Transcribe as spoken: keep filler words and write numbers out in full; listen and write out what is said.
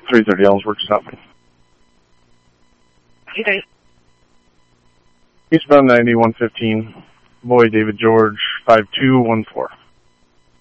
three thirty Ellsworth, stop me. Okay. Eastbound ninety, one fifteen. Boy, David George, five two one four.